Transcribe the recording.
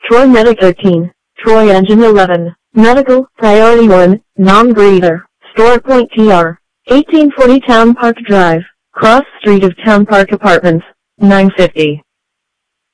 Troy Medic 13, Troy Engine 11, Medical, Priority 1, Non-Breather, Store Point TR, 1840 Town Park Drive, Cross Street of Town Park Apartments, 950.